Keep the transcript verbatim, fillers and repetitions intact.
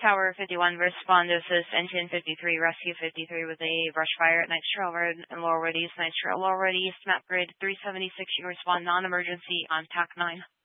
Tower fifty-one, respond. This is Engine fifty-three, Rescue fifty-three with a brush fire at Night Trail Road and Lower East, Night Trail Lower East, map grid three seventy-six. You respond non-emergency on T A C nine.